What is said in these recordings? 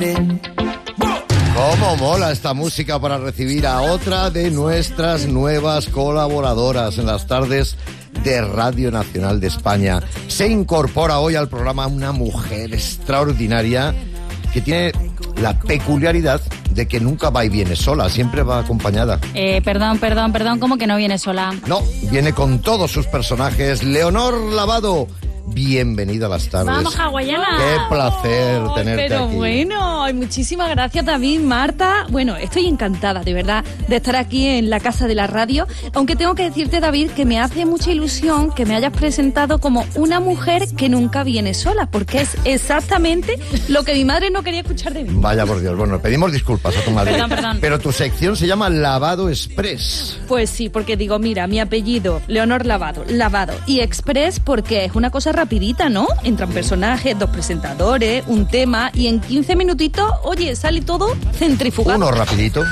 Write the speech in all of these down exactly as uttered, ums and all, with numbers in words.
morning. Cómo mola esta música para recibir a otra de nuestras nuevas colaboradoras en las tardes de Radio Nacional de España. Se incorpora hoy al programa una mujer extraordinaria que tiene la peculiaridad de que nunca va y viene sola, siempre va acompañada. Eh, perdón, perdón, perdón, ¿cómo que no viene sola? No, viene con todos sus personajes. Leonor Lavado, bienvenida a las tardes. ¡Vamos, hawaiana! ¡Qué placer oh, tenerte pero aquí! Pero bueno, muchísimas gracias David, Marta. Bueno, estoy encantada, de verdad, de estar aquí en la casa de la radio. Aunque tengo que decirte, David, que me hace mucha ilusión que me hayas presentado como una mujer que nunca viene sola, porque es exactamente lo que mi madre no quería escuchar de mí. Vaya por Dios, bueno, pedimos disculpas a tu madre. Perdón, perdón. Pero tu sección se llama Lavado Express. Pues sí, porque digo, mira, mi apellido, Leonor Lavado, Lavado, y Express porque es una cosa rapidita, ¿no? Entran personajes, dos presentadores, un tema, y en quince minutitos, oye, sale todo centrifugado. Uno rapidito.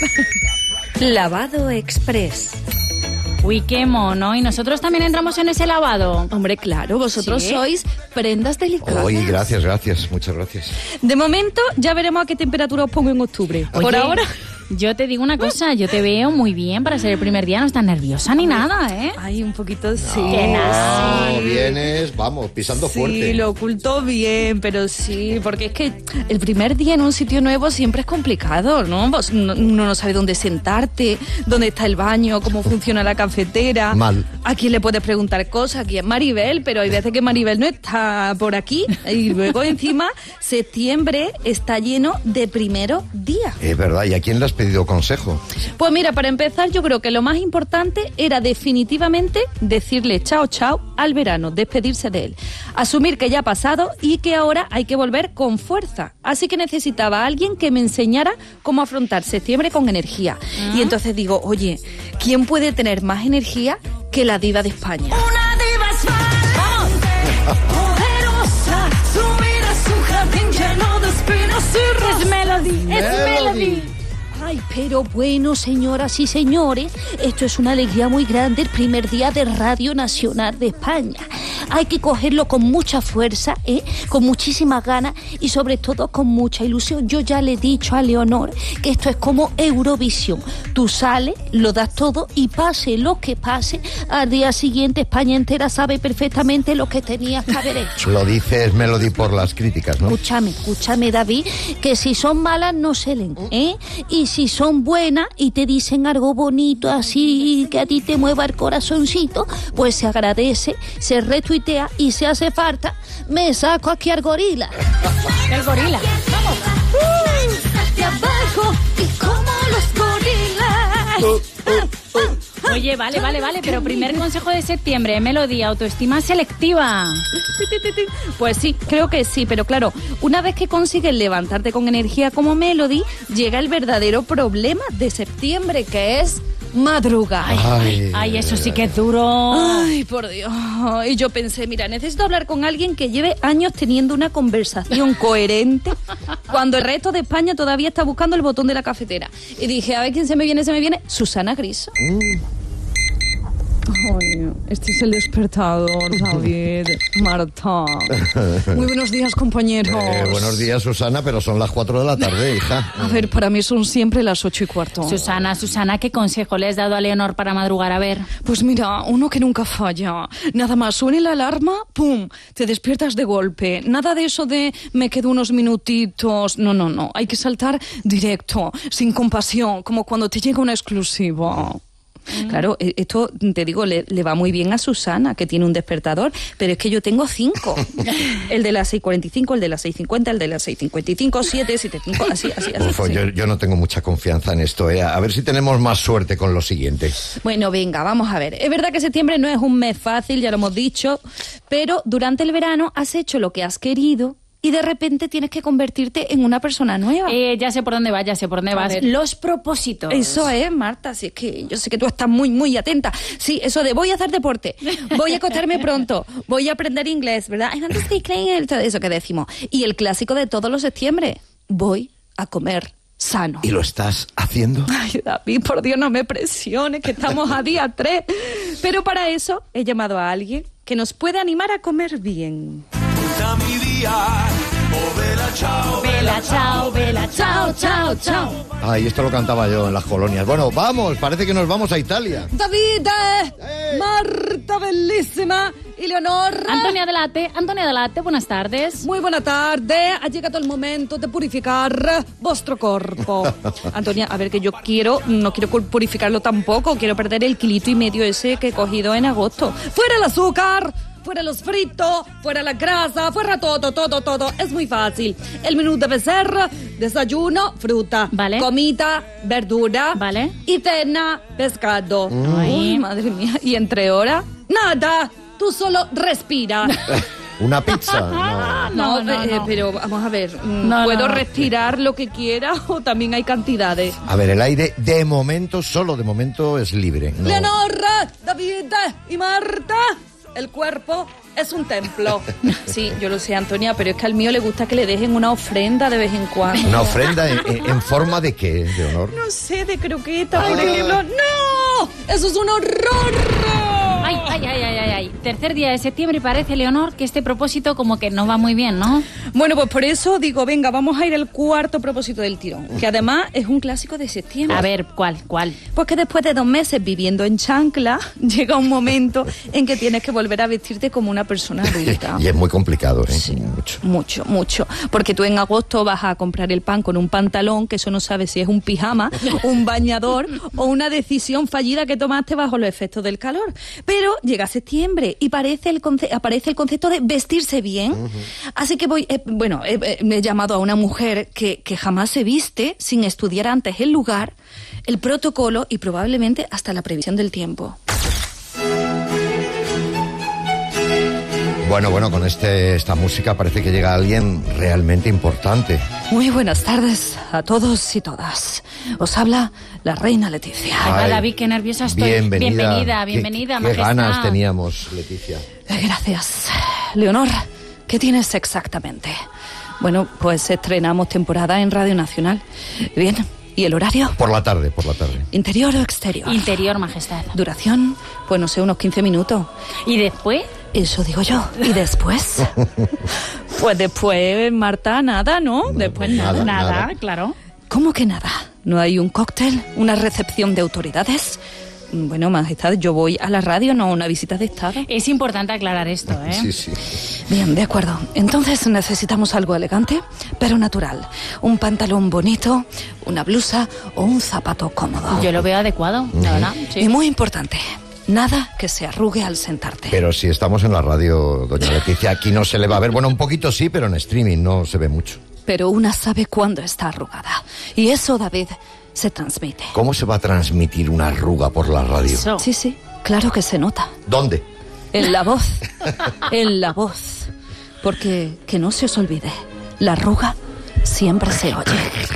Lavado Express. Uy, qué mono. ¿Y nosotros también entramos en ese lavado? Hombre, claro, vosotros ¿Sí? sois prendas delicadas. Oye, gracias, gracias, muchas gracias. De momento, ya veremos a qué temperatura os pongo en octubre. Oye, Por ahora... yo te digo una cosa, yo te veo muy bien para ser el primer día, no estás nerviosa ni nada, ¿eh? Ay, un poquito sí. Que nada. No, vienes, vamos, pisando Sí, fuerte. lo oculto bien, pero sí, porque es que el primer día en un sitio nuevo siempre es complicado, ¿no? Vos no, uno no sabe dónde sentarte, dónde está el baño, cómo funciona la cafetera. Mal. A quién le puedes preguntar cosas, aquí es Maribel, pero hay veces que Maribel no está por aquí. Y luego encima, septiembre está lleno de primeros días. Es verdad, ¿y a quién le has pedido consejo? Pues mira, para empezar, yo creo que lo más importante era definitivamente decirle chao, chao al verano, despedirse de él. Asumir que ya ha pasado y que ahora hay que volver con fuerza. Así que necesitaba a alguien que me enseñara cómo afrontar septiembre con energía. ¿Ah? Y entonces digo, oye, ¿quién puede tener más energía que la diva de España? Una diva es poderosa, su vida es un jardín lleno de espinos y rosas. Es Melody, es Melody. Melody. Ay, pero bueno, señoras y señores, esto es una alegría muy grande, el primer día de Radio Nacional de España. Hay que cogerlo con mucha fuerza, ¿eh? Con muchísimas ganas y sobre todo con mucha ilusión. Yo ya le he dicho a Leonor que esto es como Eurovisión. Tú sales, lo das todo y pase lo que pase, al día siguiente España entera sabe perfectamente lo que tenías que haber hecho. Lo dices, Melody, por las críticas, ¿no? Escúchame, escúchame, David, que si son malas no se leen, ¿eh? Y si son buenas y te dicen algo bonito así que a ti te mueva el corazoncito, pues se agradece, se retuitea y si hace falta, me saco aquí al gorila. El gorila. Vamos. Uh, de abajo y como los gorilas. Uh, uh, uh. Oye, vale, vale, vale, pero primer consejo de septiembre, Melody, autoestima selectiva. Pues sí, creo que sí, pero claro, una vez que consigues levantarte con energía como Melody, llega el verdadero problema de septiembre, que es madrugar. Ay, ay, ay, eso sí que es duro. Ay, por Dios. Y yo pensé, mira, necesito hablar con alguien que lleve años teniendo una conversación coherente cuando el resto de España todavía está buscando el botón de la cafetera. Y dije, a ver quién se me viene, se me viene. Susana Griso. Mm. Ay, este es el despertador, David, Marta. Muy buenos días, compañeros. Eh, buenos días, Susana, pero son las cuatro de la tarde, hija. A ver, para mí son siempre las ocho y cuarto. Susana, Susana, ¿qué consejo le has dado a Leonor para madrugar? A ver. Pues mira, uno que nunca falla. Nada más suene la alarma, ¡pum!, te despiertas de golpe. Nada de eso de me quedo unos minutitos. No, no, no. Hay que saltar directo, sin compasión, como cuando te llega una exclusiva. Claro, esto, te digo, le, le va muy bien a Susana, que tiene un despertador, pero es que yo tengo cinco. El de las seis cuarenta y cinco, el de las seis cincuenta, el de las seis cincuenta y cinco, siete, siete cinco, así, así, así. Uf, así. yo, yo no tengo mucha confianza en esto, ¿eh? A ver si tenemos más suerte con lo siguiente. Bueno, venga, vamos a ver. Es verdad que septiembre no es un mes fácil, ya lo hemos dicho, pero durante el verano has hecho lo que has querido y de repente tienes que convertirte en una persona nueva. Eh, ya sé por dónde vas, ya sé por dónde A vas. ver. Los propósitos. Eso es, Marta, si es que yo sé que tú estás muy, muy atenta. Sí, eso de voy a hacer deporte, voy a acostarme pronto, voy a aprender inglés, ¿verdad? Todo eso que decimos. Y el clásico de todos los septiembre, voy a comer sano. ¿Y lo estás haciendo? Ay, David, por Dios, no me presiones, que estamos a día tres. Pero para eso he llamado a alguien que nos puede animar a comer bien. Mi día, oh vela chao, Vela, chao, chao, chao, chao. Ay, esto lo cantaba yo en las colonias. Bueno, vamos, parece que nos vamos a Italia. David, ¡Hey! Marta bellísima y Leonor. Antonia Delate, Antonia Delate, buenas tardes. Muy buena tarde, ha llegado el momento de purificar vuestro cuerpo. Antonia, a ver, que yo quiero, no quiero purificarlo tampoco, quiero perder el kilito y medio ese que he cogido en agosto. ¡Fuera el azúcar! Fuera los fritos, fuera la grasa, fuera todo, todo, todo. Es muy fácil. El menú debe ser desayuno, fruta. Vale. Comida, verdura. Vale. Y cena, pescado. Mm. Ay, madre mía. ¿Y entre horas? Nada. Tú solo respira. ¿Una pizza? No. No, No, no, eh, no. pero vamos a ver. mm, No, ¿Puedo no, no. respirar lo que quiera o también hay cantidades? A ver, el aire de momento, solo de momento, es libre. No. Leonor, David y Marta, el cuerpo es un templo. Sí, yo lo sé, Antonia, pero es que al mío le gusta que le dejen una ofrenda de vez en cuando. ¿Una ofrenda en, en- en forma de qué, Leonor? No sé, de croqueta, por Ah. ejemplo. ¡No! ¡Eso es un horror! Ay, ay, ay, ay, ay, ay. Tercer día de septiembre y parece, Leonor, que este propósito como que no va muy bien, ¿no? Bueno, pues por eso digo, venga, vamos a ir al cuarto propósito del tirón, que además es un clásico de septiembre. A ver, ¿cuál, cuál? Pues que después de dos meses viviendo en chancla, llega un momento en que tienes que volver a vestirte como una persona adulta. Y es muy complicado, ¿eh? Mucho. Mucho, mucho. Porque tú en agosto vas a comprar el pan con un pantalón, que eso no sabes si es un pijama, un bañador o una decisión fallida que tomaste bajo los efectos del calor. Pero llega septiembre y parece el conce- aparece el concepto de vestirse bien. Uh-huh. Así que voy, eh, bueno, eh, eh, he llamado a una mujer que, que jamás se viste sin estudiar antes el lugar, el protocolo y probablemente hasta la previsión del tiempo. Bueno, bueno, con este esta música parece que llega alguien realmente importante. Muy buenas tardes a todos y todas. Os habla la reina Leticia. Ay, va, Ay, David, qué nerviosa estoy. Bienvenida. Bienvenida, Qué- bienvenida, Qué, majestad. ganas teníamos, Leticia. Eh, Gracias. Leonor, ¿qué tienes exactamente? Bueno, pues estrenamos temporada en Radio Nacional. Bien, ¿y el horario? Por la tarde, por la tarde. ¿Interior o exterior? Interior, majestad. ¿Duración? Pues no sé, unos quince minutos. ¿Y después? Eso digo yo. ¿Y después? Pues después, Marta, nada, ¿no? Después pues nada. nada. Nada, nada. claro. ¿Cómo que nada? ¿No hay un cóctel? ¿Una recepción de autoridades? Bueno, majestad, yo voy a la radio, no a una visita de estado. Es importante aclarar esto, ¿eh? Sí, sí. Bien, de acuerdo. Entonces necesitamos algo elegante, pero natural. Un pantalón bonito, una blusa o un zapato cómodo. Yo lo veo adecuado, la verdad. Y Sí. muy importante, nada que se arrugue al sentarte. Pero si estamos en la radio, doña Leticia, aquí no se le va a ver. Bueno, un poquito sí, pero en streaming no se ve mucho. Pero una sabe cuándo está arrugada. Y eso, David, se transmite. ¿Cómo se va a transmitir una arruga por la radio? Eso. Sí, sí, claro que se nota. ¿Dónde? En la voz. En la voz. Porque, que no se os olvide, la arruga siempre se oye.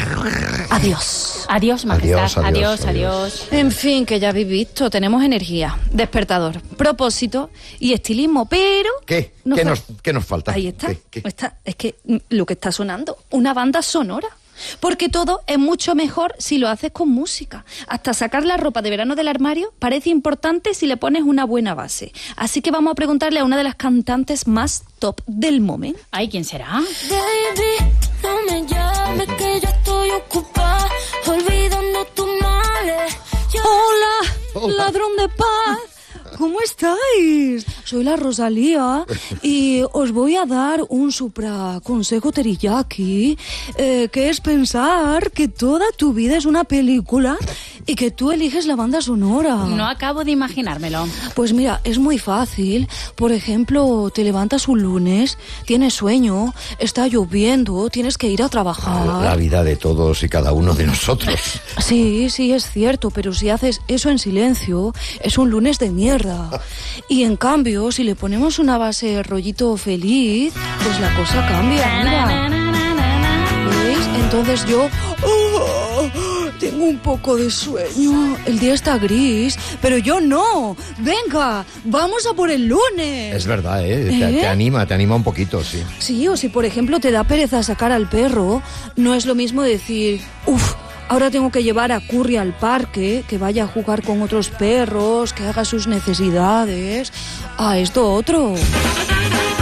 Adiós. Adiós, majestad. Adiós, adiós, Adiós, adiós. adiós. En fin, que ya habéis visto, tenemos energía, despertador, propósito y estilismo, pero... ¿Qué? no ¿Qué fa- nos, qué nos falta? Ahí está, ¿Qué, qué? está. Es que mm, lo que está sonando, una banda sonora. Porque todo es mucho mejor si lo haces con música. Hasta sacar la ropa de verano del armario parece importante si le pones una buena base. Así que vamos a preguntarle a una de las cantantes más top del momento. Ay, ¿quién será? Baby, no me llames que yo estoy ocupada olvidando tus males. Yo- ¡Hola, Hola. ladrón de paz! ¿Cómo estáis? Soy la Rosalía y os voy a dar un supra consejo teriyaki, eh, que es pensar que toda tu vida es una película y que tú eliges la banda sonora. No acabo de imaginármelo. Pues mira, es muy fácil. Por ejemplo, te levantas un lunes, tienes sueño, está lloviendo, tienes que ir a trabajar. La vida de todos y cada uno de nosotros. Sí, sí, es cierto, pero si haces eso en silencio, es un lunes de mierda. Y en cambio, si le ponemos una base rollito feliz, pues la cosa cambia, mira. ¿Veis? Entonces yo... ¡oh! Tengo un poco de sueño. El día está gris, pero yo no. Venga, vamos a por el lunes. Es verdad, ¿eh? Te, ¿Eh? te anima, te anima un poquito, sí. Sí, o si por ejemplo te da pereza sacar al perro, no es lo mismo decir, uff, ahora tengo que llevar a Curry al parque, que vaya a jugar con otros perros, que haga sus necesidades, a esto otro.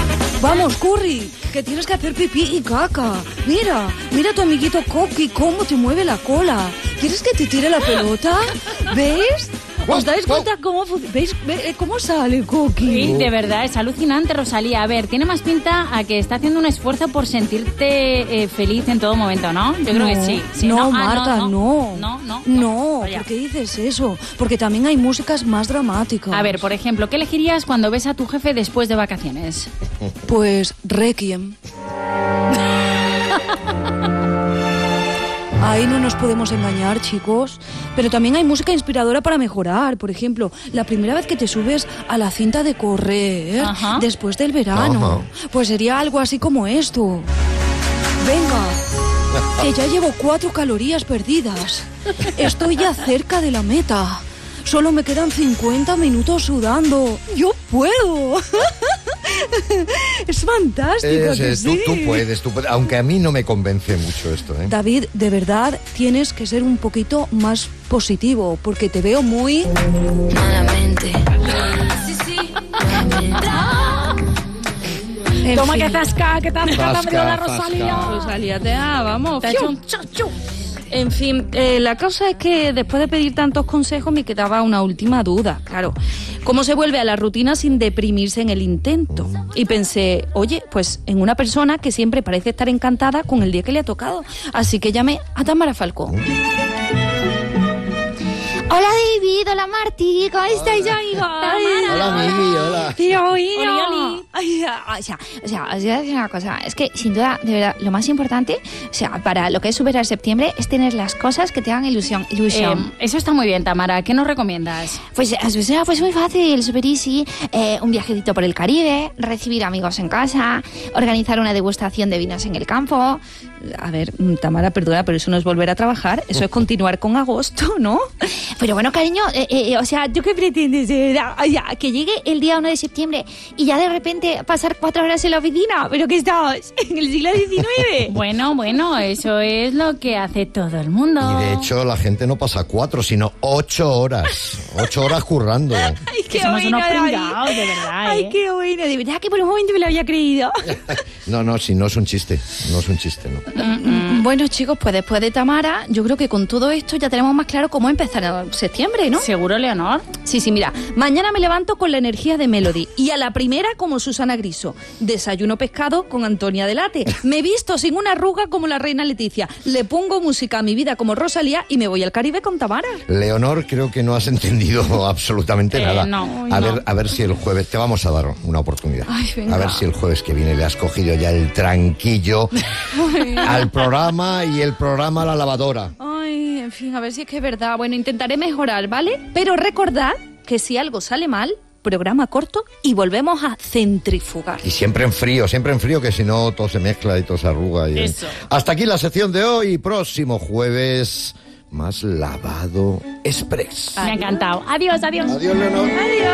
Vamos, Curry, que tienes que hacer pipí y caca. Mira, mira a tu amiguito Coqui, cómo te mueve la cola. ¿Quieres que te tire la pelota? ¿Veis? ¿Os dais cuenta cómo, ¿veis? ¿Veis cómo sale Coqui? Sí, de verdad, es alucinante, Rosalía. A ver, tiene más pinta a que está haciendo un esfuerzo por sentirte eh, feliz en todo momento, ¿no? Yo creo No, que sí. sí no, Ah, Marta, no. No, no, no. No, Vaya. ¿por qué dices eso? Porque también hay músicas más dramáticas. A ver, por ejemplo, ¿qué elegirías cuando ves a tu jefe después de vacaciones? Pues Requiem. Ahí no nos podemos engañar, chicos. Pero también hay música inspiradora para mejorar. Por ejemplo, la primera vez que te subes a la cinta de correr Ajá. después del verano, pues sería algo así como esto. Venga, que ya llevo cuatro calorías perdidas. Estoy ya cerca de la meta. Solo me quedan cincuenta minutos sudando. ¡Yo puedo! Es fantástico, Es, ¿que es, tú, sí? tú puedes, tú puedes, aunque a mí no me convence mucho esto, ¿eh? David, de verdad tienes que ser un poquito más positivo, porque te veo muy... Malamente. En Toma fin. que zasca, que zasca, Zasca, dámelo a la zasca. Rosalía. Rosalía, te da, vamos. Te ha hecho ¡fiu! un chu, chu. En fin, eh, la cosa es que después de pedir tantos consejos me quedaba una última duda, claro. ¿Cómo se vuelve a la rutina sin deprimirse en el intento? Y pensé, oye, pues en una persona que siempre parece estar encantada con el día que le ha tocado. Así que llamé a Tamara Falcón. Hola David, hola Martí, ¿cómo estáis amigos? Hola, Migi, hola. Pero Oli, bueno, oli. Ay, o sea, o sea, os voy a decir una cosa, es que sin duda, de verdad, lo más importante, o sea, para lo que es superar septiembre, es tener las cosas que te hagan ilusión, ilusión. Eh, eso está muy bien, Tamara. ¿Qué nos recomiendas? Pues, o sea, pues muy fácil, super easy, eh, un viajecito por el Caribe, recibir amigos en casa, organizar una degustación de vinos en el campo. A ver, Tamara, perdona, pero eso no es volver a trabajar, eso es continuar con agosto, ¿no? Pero bueno, cariño, eh, eh, o sea, ¿tú qué pretendes de verdad? O sea, que llegue el día uno de septiembre y ya de repente pasar cuatro horas en la oficina. ¿Pero qué estamos? ¿En el siglo diecinueve? Bueno, bueno, eso es lo que hace todo el mundo. Y de hecho la gente no pasa cuatro, sino ocho horas. Ocho horas currando. Ay, Que somos unos pringados, de verdad, Ay, ¿eh? qué bueno, de verdad que por un momento me lo había creído. No, no, si no es un chiste. No es un chiste, no. Bueno, chicos, pues después de Tamara, yo creo que con todo esto ya tenemos más claro cómo empezar septiembre, ¿no? ¿Seguro, Leonor? Sí, sí, mira, mañana me levanto con la energía de Melody y a la primera como Susana Griso. Desayuno pescado con Antonia Delate. Me visto sin una arruga como la reina Leticia. Le pongo música a mi vida como Rosalía y me voy al Caribe con Tamara. Leonor, creo que no has entendido absolutamente Eh, nada. no, a no. ver, a ver si el jueves te vamos a dar una oportunidad. Ay, venga. A ver si el jueves que viene le has cogido ya el tranquillo al programa y el programa a la lavadora. Ay, en fin, a ver si es que es verdad. Bueno, intentaré mejorar, ¿vale? Pero recordad que si algo sale mal, programa corto y volvemos a centrifugar. Y siempre en frío, siempre en frío, que si no todo se mezcla y todo se arruga. Y... Eso. Hasta aquí la sección de hoy. Próximo jueves, más lavado express. Me ha encantado. Adiós, adiós. Adiós, Leonor. Adiós.